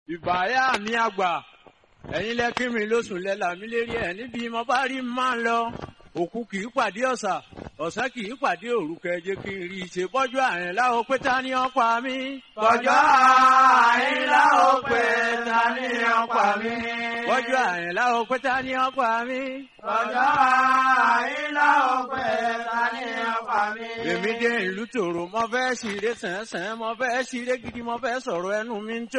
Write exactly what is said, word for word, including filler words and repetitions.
ìbáyà mi àgbà ẹ̀yin lẹ kí mi lóṣùn lẹ́la mi lérí ẹ̀ níbi mo bá rí máa ń lọ òkú kì í pàdé ọ̀sà ọ̀sán kì í pàdé òru kẹjẹ kí n rí i ṣe bọ́jú àrìn láwo pé ta ni ó pa mí. bọ́jú àrìn láwo pé ta ni ó pa mí. bọ́jú àrìn láwo pé ta ni ó pa mí. bọ́jú àrìn láwo pé ta ni ó pa mí. èmi dé ìlú tòrò mo fẹ́ ṣeré sẹ́nsẹ́n mo fẹ́ ṣeré gidi mo fẹ́ sọ̀rọ̀ ẹnu mi ń tó.